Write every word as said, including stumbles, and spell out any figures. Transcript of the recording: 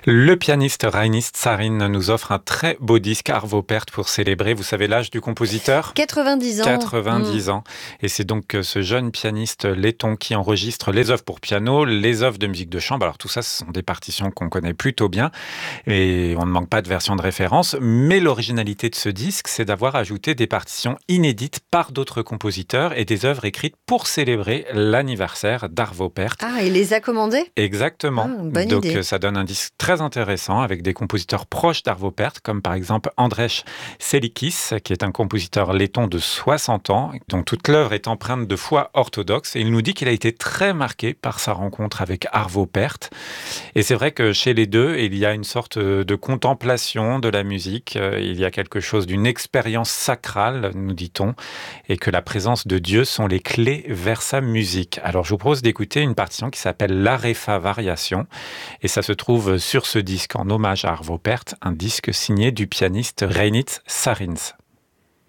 Le pianiste Reinis Tsarin nous offre un très beau disque Arvo Pärt pour célébrer, vous savez l'âge du compositeur ? quatre-vingt-dix ans. quatre-vingt-dix ans. Et c'est donc ce jeune pianiste letton qui enregistre les œuvres pour piano, les œuvres de musique de chambre. Alors tout ça, ce sont des partitions qu'on connaît plutôt bien et on ne manque pas de version de référence. Mais l'originalité de ce disque, c'est d'avoir ajouté des partitions inédites par d'autres compositeurs et des œuvres écrites pour célébrer l'anniversaire d'Arvo Pärt. Ah, il les a commandées ? Exactement. Ah, bonne donc idée. ça donne un disque très intéressant avec des compositeurs proches d'Arvo Pärt, comme par exemple Andrés Selikis, qui est un compositeur letton de soixante ans, dont toute l'œuvre est empreinte de foi orthodoxe. Et il nous dit qu'il a été très marqué par sa rencontre avec Arvo Pärt. Et c'est vrai que chez les deux, il y a une sorte de contemplation de la musique. Il y a quelque chose d'une expérience sacrale, nous dit-on, et que la présence de Dieu sont les clés vers sa musique. Alors je vous propose d'écouter une partition qui s'appelle l'Arefa Variation, et ça se trouve sur ce disque en hommage à Arvo Pärt, un disque signé du pianiste Reinis Sarins.